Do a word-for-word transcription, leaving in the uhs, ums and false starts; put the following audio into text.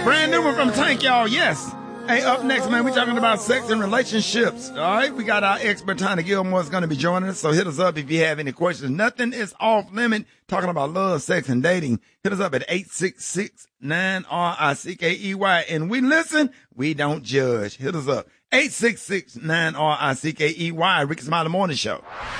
Brand new one from Tank, y'all. Yes. Hey, up next, man, we talking about sex and relationships. All right, we got our expert Tanya Gilmore's going to be joining us. So hit us up if you have any questions. Nothing is off limit. Talking about love, sex, and dating. Hit us up at eight six six, nine R I C K E Y. And we listen, we don't judge. Hit us up eight six six, nine R I C K E Y. Ricky Smiley Morning Show.